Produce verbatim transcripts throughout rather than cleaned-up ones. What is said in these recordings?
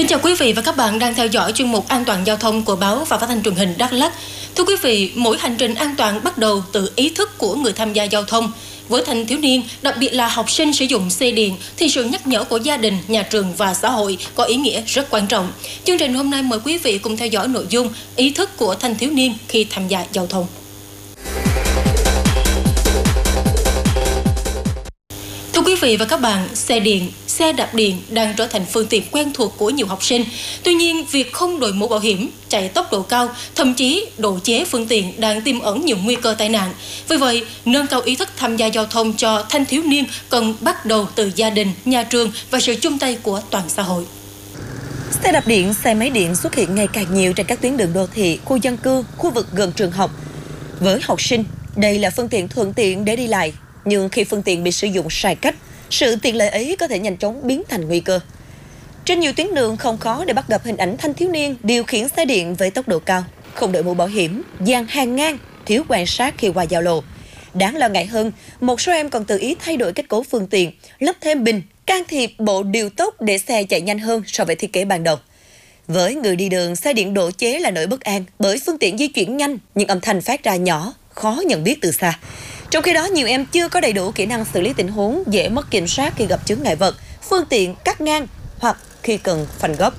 Xin chào quý vị và các bạn đang theo dõi chuyên mục An toàn giao thông của báo và phát thanh truyền hình Đắk Lắk. Thưa quý vị, mỗi hành trình an toàn bắt đầu từ ý thức của người tham gia giao thông. Với thanh thiếu niên, đặc biệt là học sinh sử dụng xe điện, thì sự nhắc nhở của gia đình, nhà trường và xã hội có ý nghĩa rất quan trọng. Chương trình hôm nay mời quý vị cùng theo dõi nội dung ý thức của thanh thiếu niên khi tham gia giao thông. Thưa quý vị và các bạn, xe điện, xe đạp điện đang trở thành phương tiện quen thuộc của nhiều học sinh. Tuy nhiên, việc không đội mũ bảo hiểm, chạy tốc độ cao, thậm chí độ chế phương tiện đang tiềm ẩn nhiều nguy cơ tai nạn. Vì vậy, nâng cao ý thức tham gia giao thông cho thanh thiếu niên cần bắt đầu từ gia đình, nhà trường và sự chung tay của toàn xã hội. Xe đạp điện, xe máy điện xuất hiện ngày càng nhiều trên các tuyến đường đô thị, khu dân cư, khu vực gần trường học. Với học sinh, đây là phương tiện thuận tiện để đi lại. Nhưng khi phương tiện bị sử dụng sai cách, sự tiện lợi ấy có thể nhanh chóng biến thành nguy cơ. Trên nhiều tuyến đường không khó để bắt gặp hình ảnh thanh thiếu niên điều khiển xe điện với tốc độ cao, không đội mũ bảo hiểm, dàn hàng ngang, thiếu quan sát khi qua giao lộ. Đáng lo ngại hơn, một số em còn tự ý thay đổi kết cấu phương tiện, lắp thêm bình, can thiệp bộ điều tốc để xe chạy nhanh hơn so với thiết kế ban đầu. Với người đi đường, xe điện độ chế là nỗi bất an bởi phương tiện di chuyển nhanh nhưng âm thanh phát ra nhỏ, khó nhận biết từ xa. Trong khi đó, nhiều em chưa có đầy đủ kỹ năng xử lý tình huống, dễ mất kiểm soát khi gặp chướng ngại vật, phương tiện cắt ngang hoặc khi cần phanh gấp.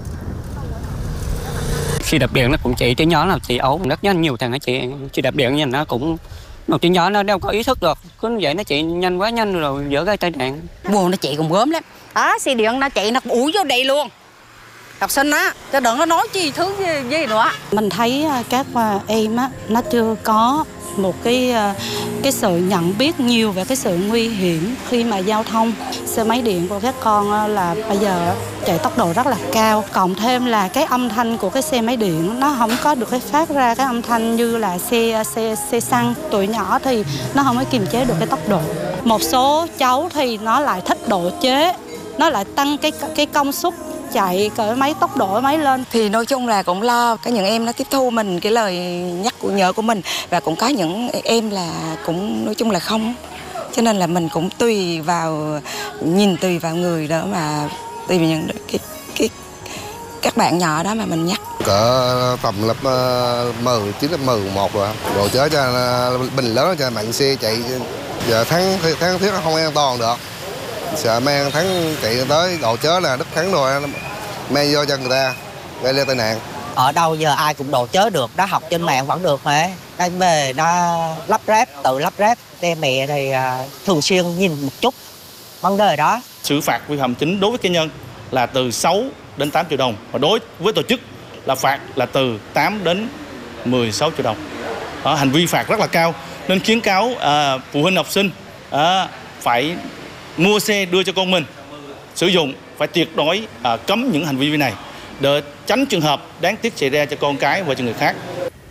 Khi đạp điện nó cũng chỉ tiếng nhỏ là chị ấu rất nhanh, nhiều thằng chị chị đạp điện nhìn nó cũng một tiếng nhỏ nó đâu có ý thức được, cứ vậy nó chạy nhanh quá nhanh rồi dở gây tai nạn. Buồn nó chạy cũng gớm lắm. Đó, xe điện nó chạy nó ủi vô đây luôn. Học sinh á, cho đừng có nói chi thứ gì, gì nữa. Mình thấy các em á, nó chưa có một cái cái sự nhận biết nhiều về cái sự nguy hiểm khi mà giao thông. Xe máy điện của các con là bây giờ chạy tốc độ rất là cao, cộng thêm là cái âm thanh của cái xe máy điện nó không có được cái phát ra cái âm thanh như là xe xe xe xăng. Tuổi nhỏ thì nó không có kiềm chế được cái tốc độ. Một số cháu thì nó lại thích độ chế, nó lại tăng cái cái công suất chạy cỡ mấy tốc độ mấy lên. Thì nói chung là cũng lo cái những em nó tiếp thu mình cái lời nhắc của nhớ của mình, và cũng có những em là cũng nói chung là không, cho nên là mình cũng tùy vào, nhìn tùy vào người đó mà tùy vào những cái cái các bạn nhỏ đó mà mình nhắc. Cỡ tầm lớp mười chín lớp mười một rồi, độ chế cho bình lớn cho mạnh xe chạy, giờ thắng thắng thiết không an toàn được. Sợ mang thắng chạy tới độ chế là đứt thắng rồi mang vô cho người ta gây ra tai nạn. Ở đâu giờ ai cũng độ chế được, đó học trên mạng vẫn được mà. Anh về nó lắp ráp, tự lắp ráp, đem mẹ thì thường xuyên nhìn một chút vấn đề đó. Xử phạt vi phạm chính đối với cá nhân là từ sáu đến tám triệu đồng, và đối với tổ chức là phạt là từ tám đến mười sáu triệu đồng. Đó, hành vi phạt rất là cao nên khuyến cáo à, phụ huynh học sinh à, phải mua xe đưa cho con mình sử dụng, phải tuyệt đối à, cấm những hành vi này để tránh trường hợp đáng tiếc xảy ra cho con cái và cho người khác.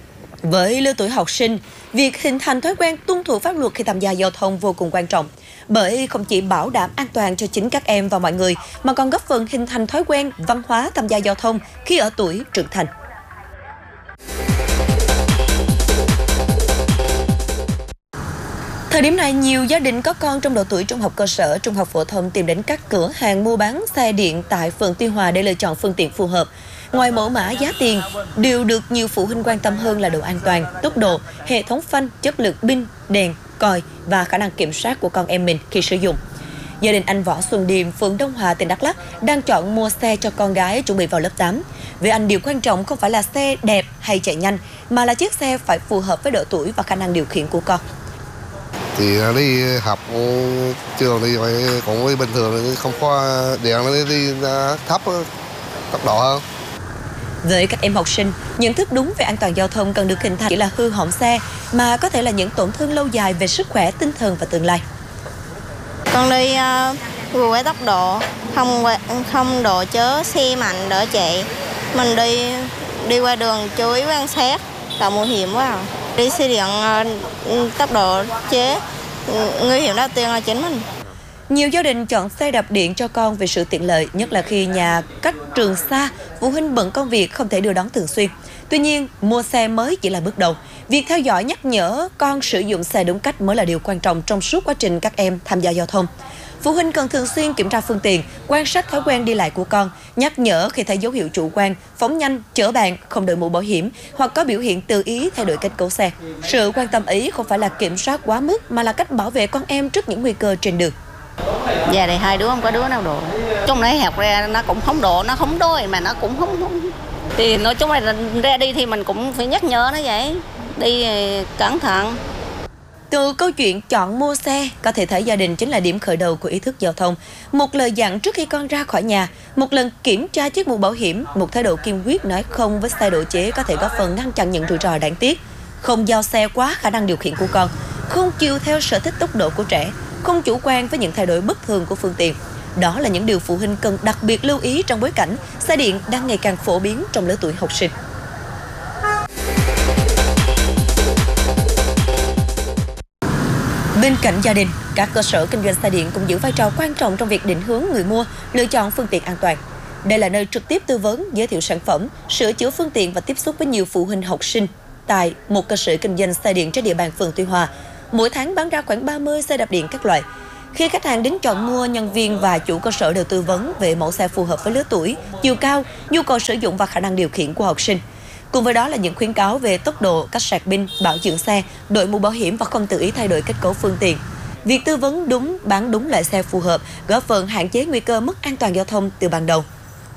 Với lứa tuổi học sinh, việc hình thành thói quen tuân thủ pháp luật khi tham gia giao thông vô cùng quan trọng, bởi không chỉ bảo đảm an toàn cho chính các em và mọi người, mà còn góp phần hình thành thói quen văn hóa tham gia giao thông khi ở tuổi trưởng thành. Thời điểm này, nhiều gia đình có con trong độ tuổi trung học cơ sở, trung học phổ thông tìm đến các cửa hàng mua bán xe điện tại phường Tuy Hòa để lựa chọn phương tiện phù hợp. Ngoài mẫu mã, giá tiền, điều được nhiều phụ huynh quan tâm hơn là độ an toàn, tốc độ, hệ thống phanh, chất lượng pin, đèn, còi và khả năng kiểm soát của con em mình khi sử dụng. Gia đình anh Võ Xuân Điềm, phường Đông Hòa, tỉnh Đắk Lắk đang chọn mua xe cho con gái chuẩn bị vào lớp tám. Với anh, điều quan trọng không phải là xe đẹp hay chạy nhanh, mà là chiếc xe phải phù hợp với độ tuổi và khả năng điều khiển của con. Thì đi học trường thì cũng bình thường, không có điện nó đi thấp tốc độ hơn. Với các em học sinh, nhận thức đúng về an toàn giao thông cần được hình thành chỉ là hư hỏng xe, mà có thể là những tổn thương lâu dài về sức khỏe, tinh thần và tương lai. Con đi uh, vừa với tốc độ, không không độ chớ xe mạnh đỡ chạy. Mình đi đi qua đường chú ý quan sát, là nguy hiểm quá à. Đi xe điện uh, tốc độ chế, nguy hiểm đầu tiên là chính mình. Nhiều gia đình chọn xe đạp điện cho con vì sự tiện lợi, nhất là khi nhà cách trường xa, phụ huynh bận công việc không thể đưa đón thường xuyên. Tuy nhiên, mua xe mới chỉ là bước đầu. Việc theo dõi nhắc nhở con sử dụng xe đúng cách mới là điều quan trọng trong suốt quá trình các em tham gia giao thông. Phụ huynh cần thường xuyên kiểm tra phương tiện, quan sát thói quen đi lại của con, nhắc nhở khi thấy dấu hiệu chủ quan, phóng nhanh, chở bạn, không đội mũ bảo hiểm hoặc có biểu hiện tự ý thay đổi kết cấu xe. Sự quan tâm ấy không phải là kiểm soát quá mức mà là cách bảo vệ con em trước những nguy cơ trên đường. Giờ này hai đứa không có đứa nào độ. Trong đấy học ra nó cũng không độ, nó không đôi mà nó cũng không không. Thì nói chung là ra đi thì mình cũng phải nhắc nhở nó vậy. Đi cẩn thận. Từ câu chuyện chọn mua xe, có thể thấy gia đình chính là điểm khởi đầu của ý thức giao thông. Một lời dặn trước khi con ra khỏi nhà, một lần kiểm tra chiếc mũ bảo hiểm, một thái độ kiên quyết nói không với xe độ chế có thể góp phần ngăn chặn những rủi ro đáng tiếc. Không giao xe quá khả năng điều khiển của con, không chiều theo sở thích tốc độ của trẻ, không chủ quan với những thay đổi bất thường của phương tiện. Đó là những điều phụ huynh cần đặc biệt lưu ý trong bối cảnh xe điện đang ngày càng phổ biến trong lứa tuổi học sinh. Bên cạnh gia đình, các cơ sở kinh doanh xe điện cũng giữ vai trò quan trọng trong việc định hướng người mua lựa chọn phương tiện an toàn. Đây là nơi trực tiếp tư vấn, giới thiệu sản phẩm, sửa chữa phương tiện và tiếp xúc với nhiều phụ huynh học sinh. Tại một cơ sở kinh doanh xe điện trên địa bàn phường Tuy Hòa, mỗi tháng bán ra khoảng ba mươi xe đạp điện các loại. Khi khách hàng đến chọn mua, nhân viên và chủ cơ sở đều tư vấn về mẫu xe phù hợp với lứa tuổi, chiều cao, nhu cầu sử dụng và khả năng điều khiển của học sinh. Cùng với đó là những khuyến cáo về tốc độ, cách sạc pin, bảo dưỡng xe, đội mũ bảo hiểm và không tự ý thay đổi kết cấu phương tiện. Việc tư vấn đúng, bán đúng loại xe phù hợp, góp phần hạn chế nguy cơ mất an toàn giao thông từ ban đầu.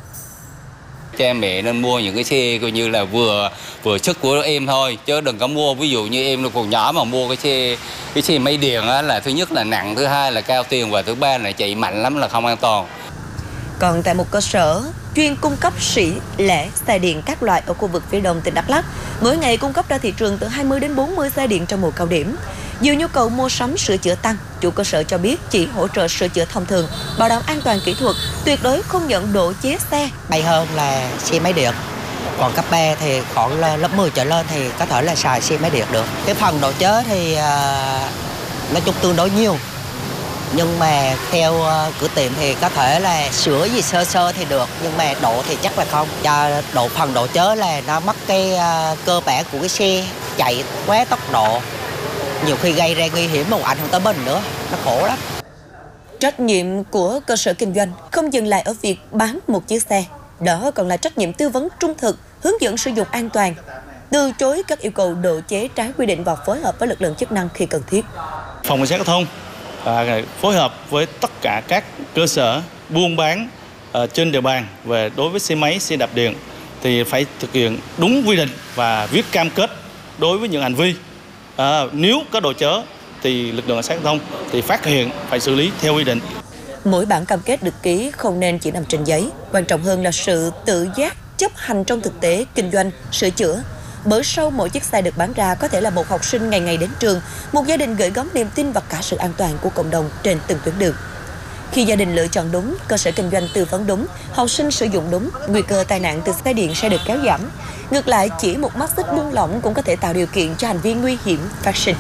Cha mẹ nên mua những cái xe coi như là vừa vừa sức của em thôi, chứ đừng có mua ví dụ như em là còn nhỏ mà mua cái xe cái xe máy điện á, là thứ nhất là nặng, thứ hai là cao tiền và thứ ba là chạy mạnh lắm là không an toàn. Còn tại một cơ sở chuyên cung cấp sỉ lẻ xe điện các loại ở khu vực phía đông tỉnh Đắk Lắk, mỗi ngày cung cấp ra thị trường từ hai mươi đến bốn mươi xe điện trong mùa cao điểm. Dù nhu cầu mua sắm sửa chữa tăng, chủ cơ sở cho biết chỉ hỗ trợ sửa chữa thông thường, bảo đảm an toàn kỹ thuật, tuyệt đối không nhận độ chế xe. Bay hơn là xe máy điện. Còn cấp ba thì khoảng lớp mười trở lên thì có thể là xài xe máy điện được. Cái phần độ chế thì uh, nói chung tương đối nhiều. Nhưng mà theo uh, cửa tiệm thì có thể là sửa gì sơ sơ thì được, nhưng mà độ thì chắc là không. Do độ phần độ chế là nó mất cái uh, cơ bản của cái xe, chạy quá tốc độ, nhiều khi gây ra nguy hiểm mà ảnh hưởng tới mình nữa, nó khổ lắm. Trách nhiệm của cơ sở kinh doanh không dừng lại ở việc bán một chiếc xe, đó còn là trách nhiệm tư vấn trung thực, hướng dẫn sử dụng an toàn, từ chối các yêu cầu độ chế trái quy định và phối hợp với lực lượng chức năng khi cần thiết. Phòng cảnh sát giao thông à, phối hợp với tất cả các cơ sở buôn bán à, trên địa bàn về đối với xe máy, xe đạp điện thì phải thực hiện đúng quy định và viết cam kết đối với những hành vi. À, nếu có độ chớ thì lực lượng cảnh sát giao thông thì phát hiện phải xử lý theo quy định. Mỗi bản cam kết được ký không nên chỉ nằm trên giấy, quan trọng hơn là sự tự giác chấp hành trong thực tế kinh doanh, sửa chữa. Bởi sau mỗi chiếc xe được bán ra có thể là một học sinh ngày ngày đến trường, một gia đình gửi gắm niềm tin và cả sự an toàn của cộng đồng trên từng tuyến đường. Khi gia đình lựa chọn đúng, cơ sở kinh doanh tư vấn đúng, học sinh sử dụng đúng, nguy cơ tai nạn từ xe điện sẽ được kéo giảm. Ngược lại, chỉ một mắt xích buông lỏng cũng có thể tạo điều kiện cho hành vi nguy hiểm phát sinh.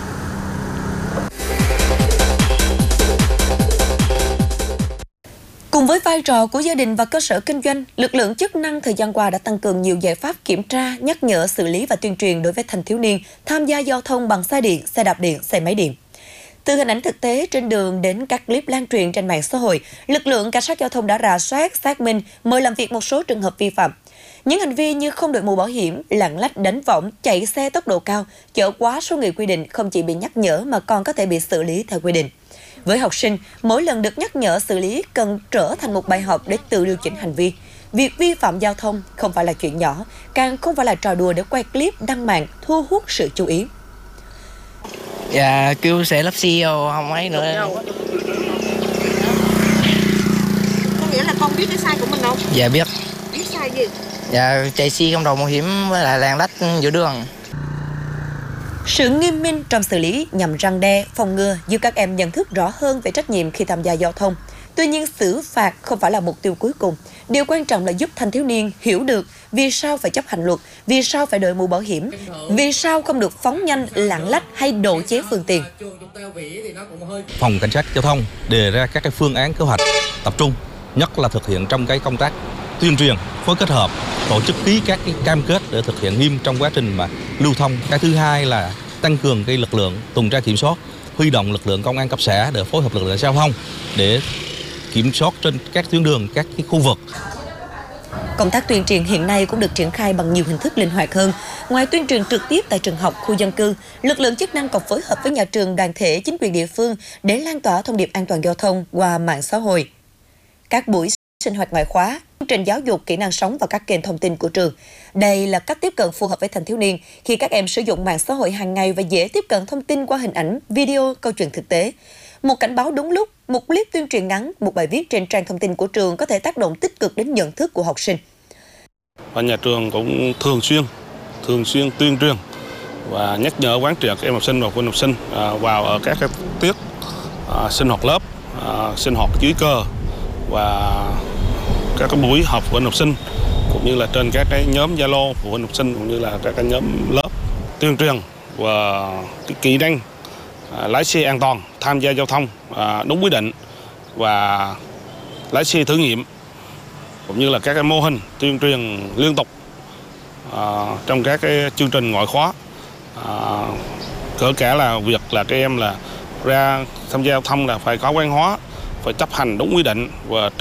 Cùng với vai trò của gia đình và cơ sở kinh doanh, lực lượng chức năng thời gian qua đã tăng cường nhiều giải pháp kiểm tra, nhắc nhở, xử lý và tuyên truyền đối với thanh thiếu niên tham gia giao thông bằng xe điện, xe đạp điện, xe máy điện. Từ hình ảnh thực tế trên đường đến các clip lan truyền trên mạng xã hội, lực lượng cảnh sát giao thông đã rà soát, xác minh, mời làm việc một số trường hợp vi phạm. Những hành vi như không đội mũ bảo hiểm, lạng lách đánh võng, chạy xe tốc độ cao, chở quá số người quy định không chỉ bị nhắc nhở mà còn có thể bị xử lý theo quy định. Với học sinh, mỗi lần được nhắc nhở xử lý cần trở thành một bài học để tự điều chỉnh hành vi. Việc vi phạm giao thông không phải là chuyện nhỏ, càng không phải là trò đùa để quay clip đăng mạng thu hút sự chú ý. Dạ, kêu xe lắp xe không ấy nữa. Có nghĩa là con biết cái sai của mình không? Dạ biết. Biết sai gì? Dạ, chạy xe không đội mũ hiểm với lại lạng lách giữa đường. Sự nghiêm minh trong xử lý nhằm răn đe, phòng ngừa giúp các em nhận thức rõ hơn về trách nhiệm khi tham gia giao thông. Tuy nhiên, xử phạt không phải là mục tiêu cuối cùng. Điều quan trọng là giúp thanh thiếu niên hiểu được vì sao phải chấp hành luật, vì sao phải đội mũ bảo hiểm, vì sao không được phóng nhanh, lạng lách hay độ chế phương tiện. Phòng cảnh sát giao thông đề ra các cái phương án kế hoạch tập trung, nhất là thực hiện trong cái công tác tuyên truyền, phối kết hợp, tổ chức ký các cái cam kết để thực hiện nghiêm trong quá trình mà lưu thông. Cái thứ hai là tăng cường cái lực lượng tuần tra kiểm soát, huy động lực lượng công an cấp xã để phối hợp lực lượng giao thông để kiểm soát trên các tuyến đường, các cái khu vực. Công tác tuyên truyền hiện nay cũng được triển khai bằng nhiều hình thức linh hoạt hơn. Ngoài tuyên truyền trực tiếp tại trường học, khu dân cư, lực lượng chức năng còn phối hợp với nhà trường, đoàn thể, chính quyền địa phương để lan tỏa thông điệp an toàn giao thông qua mạng xã hội. Các buổi sinh hoạt ngoại khóa, chương trình giáo dục kỹ năng sống và các kênh thông tin của trường. Đây là cách tiếp cận phù hợp với thanh thiếu niên khi các em sử dụng mạng xã hội hàng ngày và dễ tiếp cận thông tin qua hình ảnh, video, câu chuyện thực tế. Một cảnh báo đúng lúc, một clip tuyên truyền ngắn, một bài viết trên trang thông tin của trường có thể tác động tích cực đến nhận thức của học sinh. Và nhà trường cũng thường xuyên, thường xuyên tuyên truyền và nhắc nhở quán triệt các em học sinh và phụ huynh học sinh vào ở các cái tiết sinh hoạt lớp, sinh hoạt dưới cờ và các cái buổi học phụ huynh học sinh, cũng như là trên các cái nhóm Zalo phụ huynh học sinh, cũng như là các cái nhóm lớp tuyên truyền và cái kỹ năng lái xe an toàn, tham gia giao thông đúng quy định và lái xe thử nghiệm, cũng như là các cái mô hình tuyên truyền liên tục uh, trong các cái chương trình ngoại khóa, uh, kể cả là việc là các em là ra tham gia giao thông là phải có văn hóa, phải chấp hành đúng quy định và